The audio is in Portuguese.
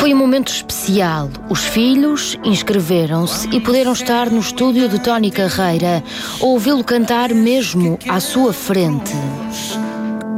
Foi um momento especial. Os filhos inscreveram-se e puderam estar no estúdio de Tony Carreira, ouvi-lo cantar mesmo à sua frente.